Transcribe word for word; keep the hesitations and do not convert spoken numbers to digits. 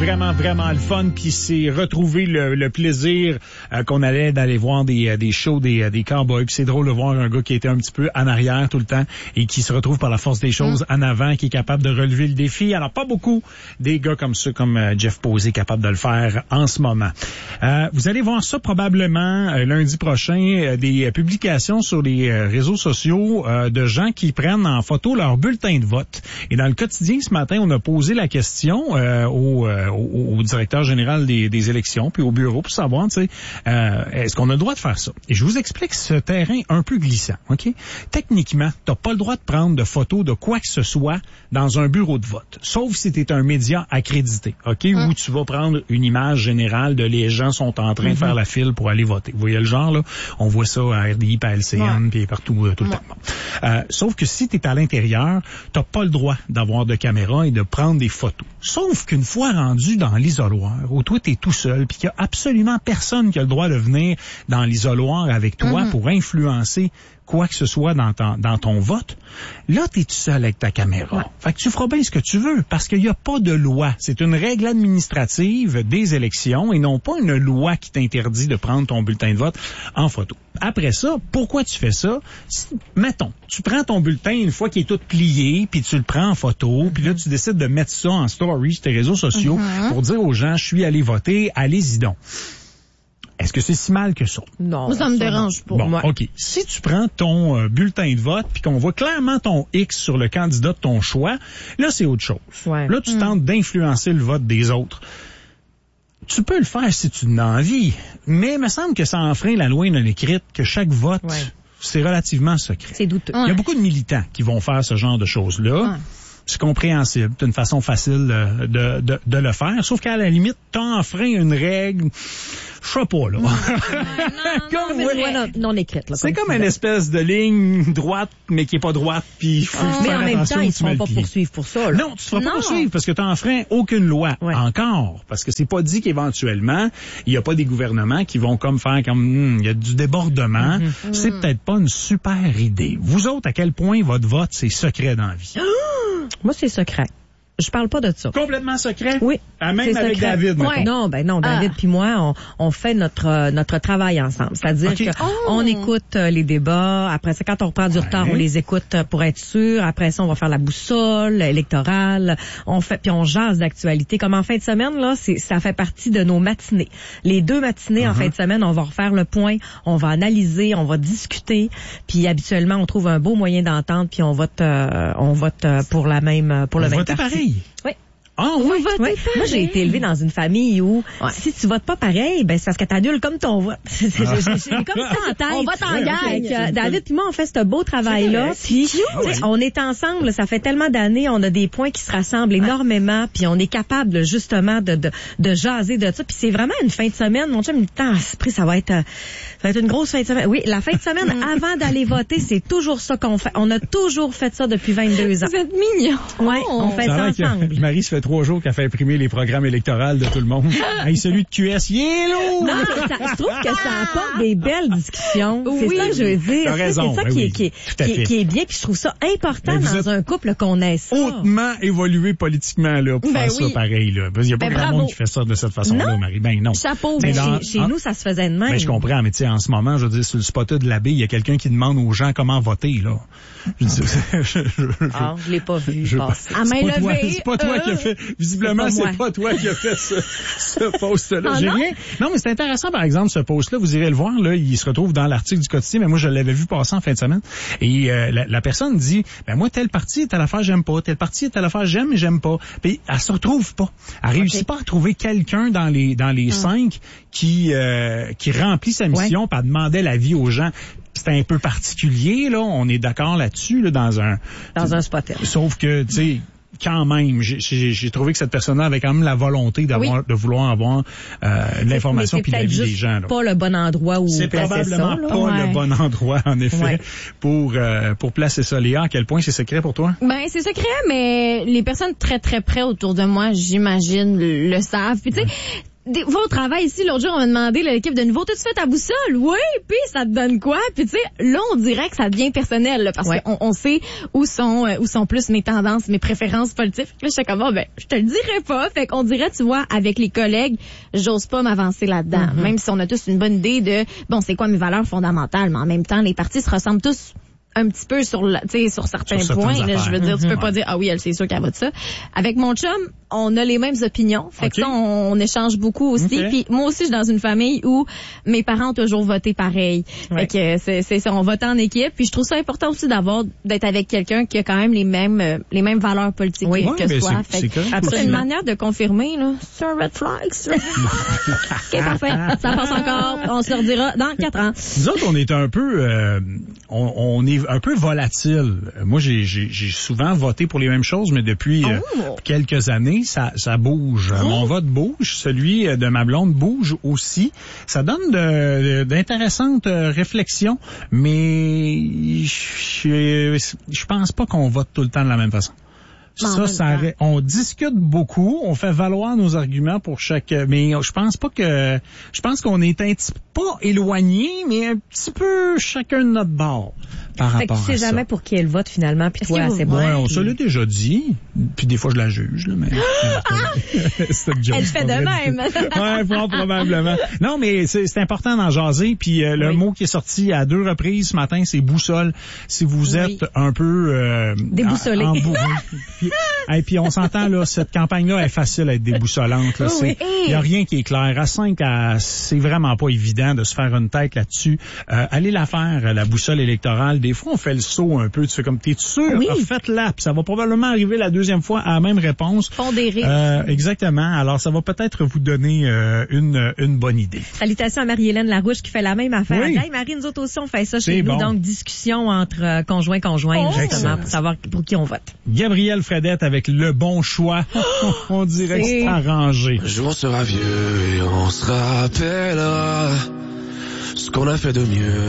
vraiment, vraiment le fun. Puis c'est retrouver le, le plaisir euh, qu'on allait d'aller voir des, des shows des, des cowboys. Puis c'est drôle de voir un gars qui était un petit peu en arrière tout le temps et qui se retrouve par la force des choses mm. en avant, qui est capable de relever le défi. Alors, pas beaucoup des gars comme ça, comme euh, Jeff Posey, capable de le faire en ce moment. Euh, vous allez voir ça probablement euh, lundi prochain, euh, des euh, publications sur les euh, réseaux sociaux euh, de gens qui prennent en photo leur bulletin de vote. Et dans le quotidien, ce matin, on a posé la question euh, au, euh, au, au directeur général des, des élections, puis au bureau, pour savoir, tu sais, euh, est-ce qu'on a le droit de faire ça? Et je vous explique ce terrain un peu glissant, OK? Techniquement, t'as pas le droit de prendre de photos de quoi que ce soit dans un bureau de vote, sauf si t'es un média accrédité, OK? Hum. Où tu vas prendre une image générale de les gens sont en train mm-hmm. de faire la file pour aller voter. Vous voyez le genre, là? On voit ça à R D I, à L C N, puis partout, euh, tout le ouais. temps. Euh, sauf que si t'es à l'intérieur, t'as pas le droit d'avoir de caméra et de prendre des photos. Sauf qu'une fois rendu dans l'isoloir, où toi t'es tout seul, puis qu'il y a absolument personne qui a le droit de venir dans l'isoloir avec toi mm-hmm. pour influencer quoi que ce soit dans ton, dans ton vote, là, t'es tout seul avec ta caméra. Ouais. Fait que tu feras bien ce que tu veux, parce qu'il n'y a pas de loi. C'est une règle administrative des élections et non pas une loi qui t'interdit de prendre ton bulletin de vote en photo. Après ça, pourquoi tu fais ça? Si, mettons, tu prends ton bulletin une fois qu'il est tout plié, puis tu le prends en photo, puis là, tu décides de mettre ça en story sur tes réseaux sociaux mm-hmm. pour dire aux gens, je suis allé voter, allez-y donc. Est-ce que c'est si mal que ça? Non. Moi, ça me dérange pas. Bon, moi. OK. Si tu prends ton euh, bulletin de vote puis qu'on voit clairement ton X sur le candidat de ton choix, là, c'est autre chose. Ouais. Là, tu mm. tentes d'influencer le vote des autres. Tu peux le faire si tu en as envie, mais il me semble que ça enfreint la loi non écrite que chaque vote, ouais. c'est relativement secret. C'est douteux. Il y a beaucoup de militants qui vont faire ce genre de choses-là. Ouais. C'est compréhensible. C'est une façon facile de, de, de, de le faire. Sauf qu'à la limite, t'enfreins une règle, je sais pas, là. Non, non, comme, non, mais ouais, non, non écrite, là. C'est comme, comme une espèce de ligne droite, mais qui est pas droite, puis il faut ah, faire mais en même temps, ils ne seront pas poursuivre pour ça, là. Non, tu ne te feras pas poursuivre parce que t'enfreins aucune loi. Ouais. Encore. Parce que c'est pas dit qu'éventuellement, il y a pas des gouvernements qui vont comme faire comme, il hmm, y a du débordement. Mm-hmm. C'est peut-être pas une super idée. Vous autres, à quel point votre vote, c'est secret dans la vie? Moi, c'est secret. Je parle pas de ça. Complètement secret? Oui. Ah, même avec secret. David, ouais. Non, ben non, David ah. puis moi, on, on fait notre euh, notre travail ensemble. C'est-à-dire okay. qu'on oh. écoute euh, les débats. Après ça, quand on reprend du ouais. retard, on les écoute pour être sûr. Après ça, on va faire la boussole électorale. On fait, puis on jase d'actualité. Comme en fin de semaine, là, c'est ça fait partie de nos matinées. Les deux matinées uh-huh. en fin de semaine, on va refaire le point, on va analyser, on va discuter. Puis habituellement, on trouve un beau moyen d'entente, puis on vote, euh, on vote pour la même, pour on le même parti. Pareil. Oui. Ah oui, oui. Moi, j'ai été élevée dans une famille où ouais. si tu votes pas pareil, ben c'est parce que t'annules comme ton vote. C'est, c'est, c'est, c'est comme ça en tête. On vote en gang. Okay. David puis moi, on fait ce beau travail-là. Puis ouais. on est ensemble. Ça fait tellement d'années. On a des points qui se rassemblent énormément. Puis on est capable justement de, de de jaser de ça. Puis c'est vraiment une fin de semaine. Mon chum, il me dit, ah, ça va être ça va être une grosse fin de semaine. Oui, la fin de semaine avant d'aller voter, c'est toujours ça qu'on fait. On a toujours fait ça depuis vingt-deux ans. Vous êtes mignons. Ouais, on fait ça, ça ensemble. Marie se fait trois jours qu'elle fait imprimer les programmes électoraux de tout le monde. Hey, celui de Q S, il est lourd! Non, ça, je trouve que ça apporte des belles discussions. Oui, c'est ça que je veux dire. T'as raison. C'est ça ben qui, oui, est, qui, qui, qui est bien, puis je trouve ça important dans un couple qu'on ait ça. Hautement évolué politiquement là pour ben faire oui. ça pareil. Là. Parce qu'il n'y a pas ben grand bravo. monde qui fait ça de cette façon-là, non. Marie. Ben non. Chapeau. Mais dans, chez, chez en, nous, ça se faisait de même. Ben, je comprends, mais tu sais, en ce moment, je veux dire, sur le spot de l'abbé, il y a quelqu'un qui demande aux gens comment voter, là. Je, je, je, je, ah, je l'ai pas vu je, passer. À main levée. C'est pas toi qui a fait, visiblement, c'est pas toi qui a fait ce, ce post-là. J'ai rien. Non, mais c'est intéressant, par exemple, ce post-là. Vous irez le voir, là. Il se retrouve dans l'article du quotidien, mais moi, je l'avais vu passer en fin de semaine. Et, euh, la, la personne dit, ben, moi, telle partie, telle affaire, j'aime pas. Telle partie, telle affaire, j'aime, mais j'aime pas. Puis, elle se retrouve pas. Elle okay. réussit pas à trouver quelqu'un dans les, dans les hum. cinq qui, euh, qui remplit sa mission, ouais. puis elle demandait l'avis aux gens. C'est un peu particulier, là. On est d'accord là-dessus, là, dans un... Dans un spot. Sauf que, tu sais, quand même, j'ai, j'ai, j'ai trouvé que cette personne-là avait quand même la volonté d'avoir, oui. de vouloir avoir euh, l'information puis l'avis des gens. Là. Pas le bon endroit où c'est placer probablement ça, là. pas ouais. le bon endroit, en effet, ouais. pour euh, pour placer ça. Léa, à quel point c'est secret pour toi? Ben c'est secret, mais les personnes très très près autour de moi, j'imagine, le, le savent. Puis tu sais. Ouais. des fois au travail ici, l'autre jour, on m'a demandé, là, l'équipe de nouveau, t'as-tu fait ta boussole? Oui, puis ça te donne quoi? Puis tu sais, là, on dirait que ça devient personnel, là, parce ouais. qu'on on sait où sont euh, où sont plus mes tendances, mes préférences politiques. Là, je suis comme, oh, ben, je te le dirai pas. Fait qu'on dirait, tu vois, avec les collègues, j'ose pas m'avancer là-dedans. Mm-hmm. Même si on a tous une bonne idée de, bon, c'est quoi mes valeurs fondamentales, mais en même temps, les partis se ressemblent tous un petit peu sur la, tu sais, sur certains sur points, là, je veux dire, mm-hmm. tu peux pas dire, ah oui, elle, c'est sûr qu'elle va de ça. Avec mon chum, on a les mêmes opinions. Fait okay. que ça, on, on échange beaucoup aussi. Okay. Puis moi aussi, je suis dans une famille où mes parents ont toujours voté pareil. Ouais. Fait que c'est, c'est ça, on vote en équipe. Puis je trouve ça important aussi d'avoir, d'être avec quelqu'un qui a quand même les mêmes, euh, les mêmes valeurs politiques oui. que ouais, soi. C'est, fait c'est, que c'est une manière de confirmer, là. C'est un red flag, ça. OK, parfait. Ça passe encore. On se le redira dans quatre ans. Nous autres, on est un peu, euh, on, on est un peu volatile. Moi, j'ai, j'ai, j'ai souvent voté pour les mêmes choses, mais depuis euh, oh. quelques années, ça, ça bouge. Oh. Mon vote bouge, celui de ma blonde bouge aussi. Ça donne de, de, d'intéressantes réflexions, mais je, je pense pas qu'on vote tout le temps de la même façon. Ça, ça, on discute beaucoup, on fait valoir nos arguments pour chaque, mais je pense pas que, je pense qu'on est un petit pas éloigné, mais un petit peu chacun de notre bord par fait rapport que tu sais à ça. jamais pour qui elle vote finalement, puis toi, c'est bon. Ouais, on se l'a déjà dit, puis des fois je la juge, là, mais. c'est une joke, elle fait de même. ouais, fort probablement. Non, mais c'est, c'est important d'en jaser, puis euh, le oui. mot qui est sorti à deux reprises ce matin, c'est boussole. Si vous êtes oui. un peu euh, déboussolé. En, en bourré, puis, et puis on s'entend là, cette campagne-là est facile à être déboussolante. Là, il oui. y a rien qui est clair. À cinq, à, c'est vraiment pas évident de se faire une tête là-dessus. Euh, allez la faire, la boussole électorale. Des fois, on fait le saut un peu. Tu fais comme, t'es sûr? Oui. Faites-la. Puis ça va probablement arriver la deuxième fois à la même réponse. Pondéré. Euh, exactement. Alors, ça va peut-être vous donner euh, une une bonne idée. Salutations à Marie-Hélène Larouche qui fait la même affaire. Oui. Hey, Marie, nous autres aussi, on fait ça chez c'est nous. Bon. Donc, discussion entre euh, conjoints-conjoints, oh, justement, pour savoir pour qui on vote. Gabrielle Fredette avec le bon choix. On dirait c'est... que c'est arrangé. Un jour on sera vieux et on se rappellera ce qu'on a fait de mieux.